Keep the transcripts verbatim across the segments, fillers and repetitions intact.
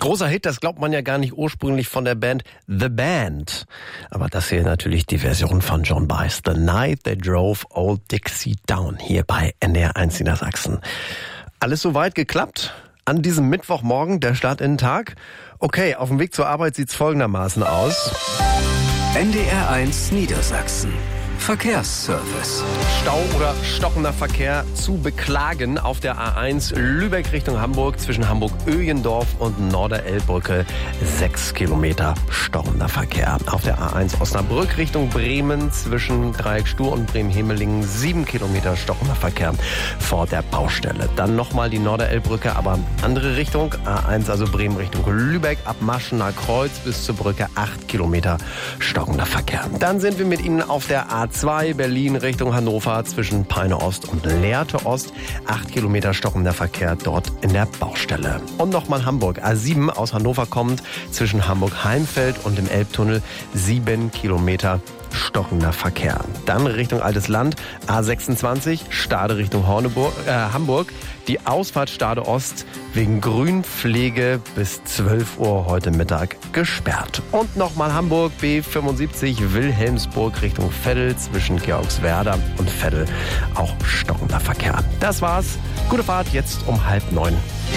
Großer Hit, das glaubt man ja gar nicht, ursprünglich von der Band The Band. Aber das hier natürlich die Version von John Baez. The Night They Drove Old Dixie Down, hier bei N D R eins Niedersachsen. Alles soweit geklappt? An diesem Mittwochmorgen, der Start in den Tag? Okay, auf dem Weg zur Arbeit sieht's folgendermaßen aus. N D R eins Niedersachsen. Verkehrsservice. Stau oder stockender Verkehr zu beklagen auf der A eins Lübeck Richtung Hamburg zwischen Hamburg-Öjendorf und Norderelbbrücke. Sechs Kilometer stockender Verkehr. Auf der A eins Osnabrück Richtung Bremen zwischen Dreieck Stur und Bremen-Hemelingen. Sieben Kilometer stockender Verkehr vor der Baustelle. Dann nochmal die Norderelbbrücke, aber andere Richtung. A eins also Bremen Richtung Lübeck ab Maschener Kreuz bis zur Brücke. Acht Kilometer stockender Verkehr. Dann sind wir mit Ihnen auf der A zwei Berlin Richtung Hannover zwischen Peine Ost und Lehrte Ost. Acht Kilometer stockender Verkehr dort in der Baustelle. Und nochmal Hamburg. A sieben aus Hannover kommt zwischen Hamburg-Heimfeld und dem Elbtunnel. Sieben Kilometer stockender Verkehr. Dann Richtung Altes Land. A sechsundzwanzig Stade Richtung Horneburg, äh, Hamburg. Die Ausfahrt Stade Ost wegen Grünpflege bis zwölf Uhr heute Mittag gesperrt. Und nochmal Hamburg B fünfundsiebzig Wilhelmsburg Richtung Veddel zwischen Georgswerda und Veddel. Auch stockender Verkehr. Das war's. Gute Fahrt jetzt um halb neun.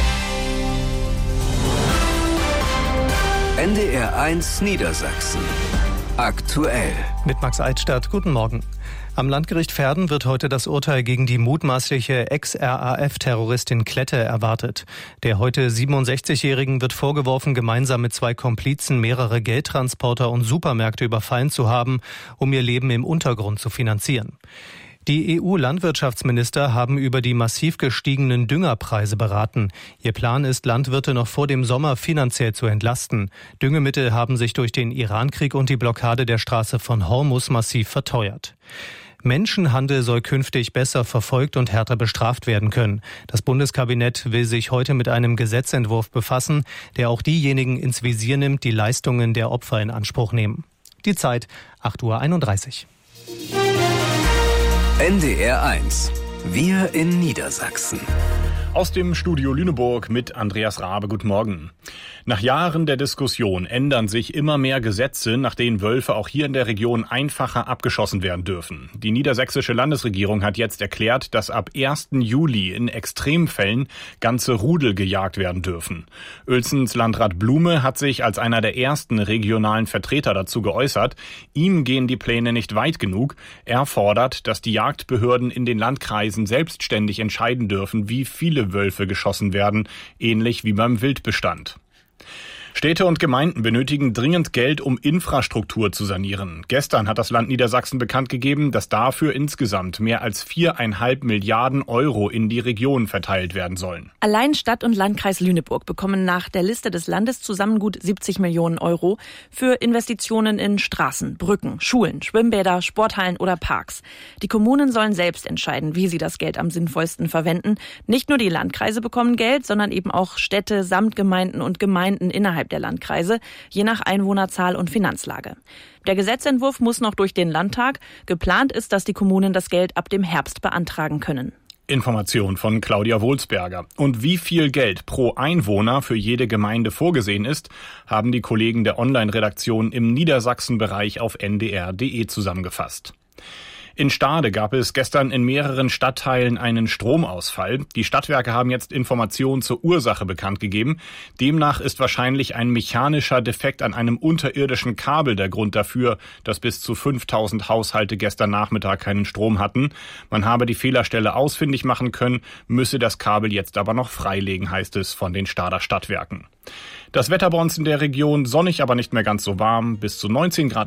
N D R eins Niedersachsen. Aktuell. Mit Max Eidstadt, guten Morgen. Am Landgericht Verden wird heute das Urteil gegen die mutmaßliche Ex-R A F-Terroristin Klette erwartet. Der heute siebenundsechzigjährigen wird vorgeworfen, gemeinsam mit zwei Komplizen mehrere Geldtransporter und Supermärkte überfallen zu haben, um ihr Leben im Untergrund zu finanzieren. Die E U-Landwirtschaftsminister haben über die massiv gestiegenen Düngerpreise beraten. Ihr Plan ist, Landwirte noch vor dem Sommer finanziell zu entlasten. Düngemittel haben sich durch den Irankrieg und die Blockade der Straße von Hormuz massiv verteuert. Menschenhandel soll künftig besser verfolgt und härter bestraft werden können. Das Bundeskabinett will sich heute mit einem Gesetzentwurf befassen, der auch diejenigen ins Visier nimmt, die Leistungen der Opfer in Anspruch nehmen. Die Zeit acht Uhr einunddreißig. N D R eins. Wir in Niedersachsen. Aus dem Studio Lüneburg mit Andreas Rabe. Guten Morgen. Nach Jahren der Diskussion ändern sich immer mehr Gesetze, nach denen Wölfe auch hier in der Region einfacher abgeschossen werden dürfen. Die niedersächsische Landesregierung hat jetzt erklärt, dass ab ersten Juli in Extremfällen ganze Rudel gejagt werden dürfen. Uelzens Landrat Blume hat sich als einer der ersten regionalen Vertreter dazu geäußert. Ihm gehen die Pläne nicht weit genug. Er fordert, dass die Jagdbehörden in den Landkreisen selbstständig entscheiden dürfen, wie viele Wölfe geschossen werden, ähnlich wie beim Wildbestand. Städte und Gemeinden benötigen dringend Geld, um Infrastruktur zu sanieren. Gestern hat das Land Niedersachsen bekannt gegeben, dass dafür insgesamt mehr als viereinhalb Milliarden Euro in die Region verteilt werden sollen. Allein Stadt und Landkreis Lüneburg bekommen nach der Liste des Landes zusammen gut siebzig Millionen Euro für Investitionen in Straßen, Brücken, Schulen, Schwimmbäder, Sporthallen oder Parks. Die Kommunen sollen selbst entscheiden, wie sie das Geld am sinnvollsten verwenden. Nicht nur die Landkreise bekommen Geld, sondern eben auch Städte, Samtgemeinden und Gemeinden innerhalb der Landkreise, je nach Einwohnerzahl und Finanzlage. Der Gesetzentwurf muss noch durch den Landtag. Geplant ist, dass die Kommunen das Geld ab dem Herbst beantragen können. Information von Claudia Wohlsberger. Und wie viel Geld pro Einwohner für jede Gemeinde vorgesehen ist, haben die Kollegen der Online-Redaktion im Niedersachsen-Bereich auf n d r punkt d e zusammengefasst. In Stade gab es gestern in mehreren Stadtteilen einen Stromausfall. Die Stadtwerke haben jetzt Informationen zur Ursache bekannt gegeben. Demnach ist wahrscheinlich ein mechanischer Defekt an einem unterirdischen Kabel der Grund dafür, dass bis zu fünftausend Haushalte gestern Nachmittag keinen Strom hatten. Man habe die Fehlerstelle ausfindig machen können, müsse das Kabel jetzt aber noch freilegen, heißt es von den Stader Stadtwerken. Das Wetter bei uns in der Region sonnig, aber nicht mehr ganz so warm, bis zu neunzehn Grad.